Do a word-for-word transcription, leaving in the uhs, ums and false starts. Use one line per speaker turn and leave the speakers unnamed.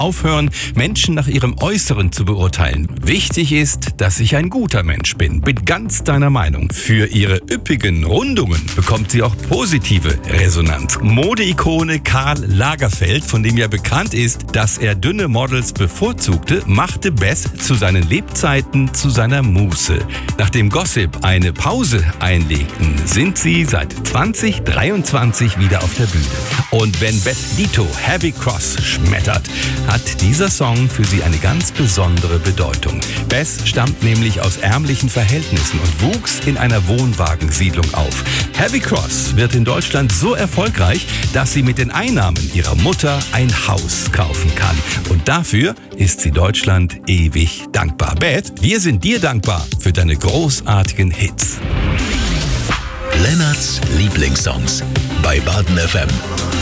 aufhören, Menschen nach ihrem Äußeren zu beurteilen. Wichtig ist, dass ich ein guter Mensch bin. Bin ganz deiner Meinung. Für ihre üppigen Rundungen bekommt sie auch positive Resonanz. Modeikone Karl Lagerfeld, von dem ja bekannt ist, dass er dünne Models bevorzugte, machte Beth zu seinen Lebzeiten zu seiner Muße. Nachdem Gossip eine Pause einlegten, sind sie seit zwanzig dreiundzwanzig wieder auf der Bühne. Und wenn Beth Ditto Heavy Cross schmettert, hat dieser Song für sie eine ganz besondere Bedeutung. Beth stammt nämlich aus ärmlichen Verhältnissen und wuchs in einer Wohnwagensiedlung auf. Heavy Cross wird in Deutschland so erfolgreich, dass sie mit den Einnahmen ihrer Mutter ein Haus kaufen kann. Und dafür ist sie Deutschland ewig dankbar. Beth, wir sind dir dankbar für deine großartigen Hits.
Lennarts Lieblingssongs bei Baden F M.